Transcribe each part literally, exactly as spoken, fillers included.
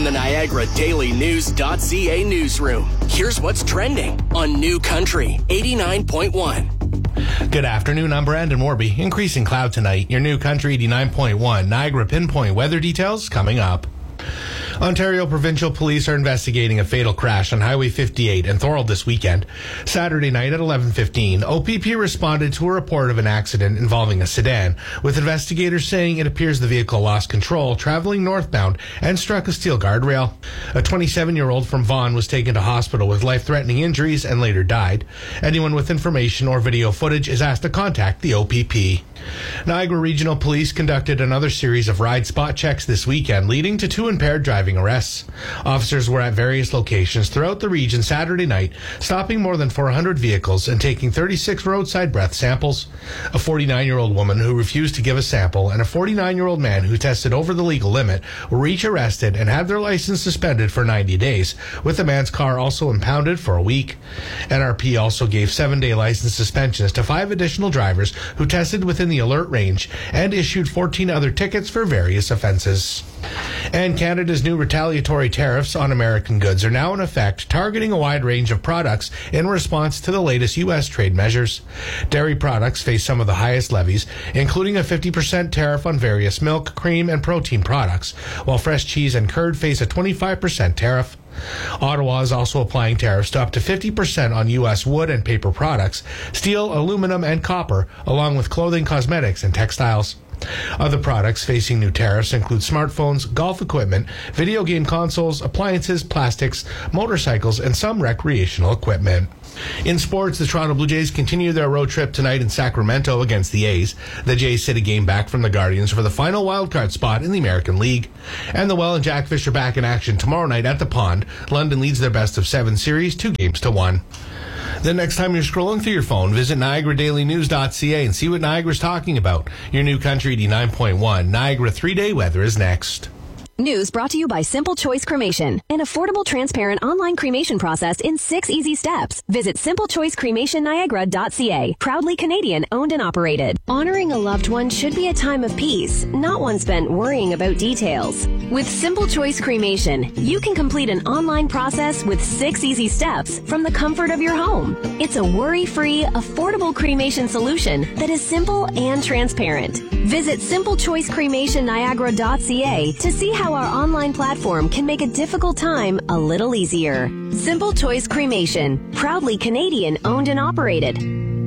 the Niagara Daily News dot C A newsroom. Here's what's trending on New Country eighty-nine point one. Good afternoon, I'm Brandon Warby. Increasing cloud tonight. Your New Country eighty-nine point one. Niagara Pinpoint weather details coming up. Ontario Provincial Police are investigating a fatal crash on Highway fifty-eight in Thorold this weekend. Saturday night at eleven fifteen, O P P responded to a report of an accident involving a sedan, with investigators saying it appears the vehicle lost control traveling northbound and struck a steel guardrail. A twenty-seven-year-old from Vaughan was taken to hospital with life-threatening injuries and later died. Anyone with information or video footage is asked to contact the O P P. Niagara Regional Police conducted another series of ride spot checks this weekend, leading to two impaired driving arrests. Officers were at various locations throughout the region Saturday night, stopping more than four hundred vehicles and taking thirty-six roadside breath samples. A forty-nine-year-old woman who refused to give a sample and a forty-nine-year-old man who tested over the legal limit were each arrested and had their license suspended for ninety days, with the man's car also impounded for a week. N R P also gave seven-day license suspensions to five additional drivers who tested within the alert range and issued fourteen other tickets for various offenses. And Canada's new retaliatory tariffs on American goods are now in effect, targeting a wide range of products in response to the latest U S trade measures. Dairy products face some of the highest levies, including a fifty percent tariff on various milk, cream, and protein products, while fresh cheese and curd face a twenty-five percent tariff. Ottawa is also applying tariffs to up to fifty percent on U S wood and paper products, steel, aluminum, and copper, along with clothing, cosmetics, and textiles. Other products facing new tariffs include smartphones, golf equipment, video game consoles, appliances, plastics, motorcycles, and some recreational equipment. In sports, the Toronto Blue Jays continue their road trip tonight in Sacramento against the A's. The Jays sit a game back from the Guardians for the final wildcard spot in the American League. And the Well and Jack Fish are back in action tomorrow night at the Pond. London leads their best of seven series, two games to one. The next time you're scrolling through your phone, visit Niagara Daily News dot C A and see what Niagara's talking about. Your New Country eighty-nine point one. Niagara three-day weather is next. News brought to you by Simple Choice Cremation, an affordable, transparent online cremation process in six easy steps. Visit simple choice cremation niagara dot C A, proudly Canadian owned and operated. Honoring a loved one should be a time of peace, not one spent worrying about details. With Simple Choice Cremation, you can complete an online process with six easy steps from the comfort of your home. It's a worry-free, affordable cremation solution that is simple and transparent. Visit simple choice cremation niagara dot C A to see how our online platform can make a difficult time a little easier. Simple Choice Cremation, proudly Canadian owned and operated.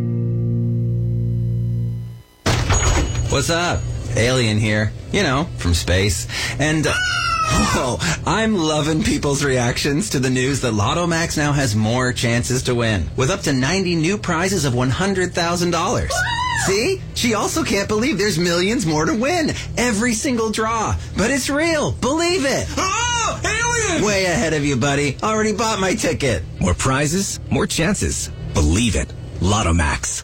What's up? Alien here. You know, from space. And, uh, oh, I'm loving people's reactions to the news that Lotto Max now has more chances to win, with up to ninety new prizes of one hundred thousand dollars. See? She also can't believe there's millions more to win. Every single draw. But it's real. Believe it. Oh, alien! Way ahead of you, buddy. Already bought my ticket. More prizes, more chances. Believe it. Lotto Max.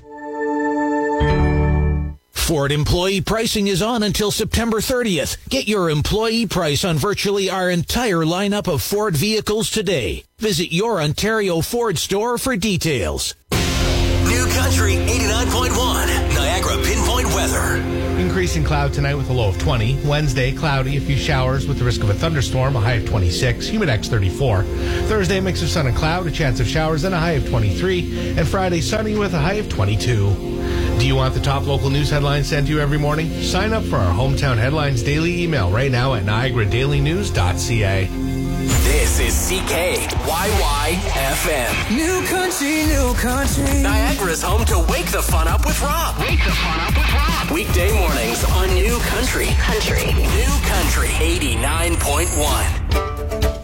Ford employee pricing is on until September thirtieth. Get your employee price on virtually our entire lineup of Ford vehicles today. Visit your Ontario Ford store for details. New Country eighty-nine point one. Niagara Pinpoint weather. Increasing cloud tonight with a low of twenty. Wednesday, cloudy, a few showers with the risk of a thunderstorm, a high of twenty-six. Humidex thirty-four. Thursday, mix of sun and cloud, a chance of showers, and a high of twenty-three. And Friday, sunny with a high of twenty-two. Do you want the top local news headlines sent to you every morning? Sign up for our Hometown Headlines daily email right now at Niagara Daily News dot C A. This is C K Y Y F M. New Country, New Country. Niagara's home to Wake the Fun Up with Rob. Wake the Fun Up with Rob. Weekday mornings on New Country. Country. New Country eighty-nine point one.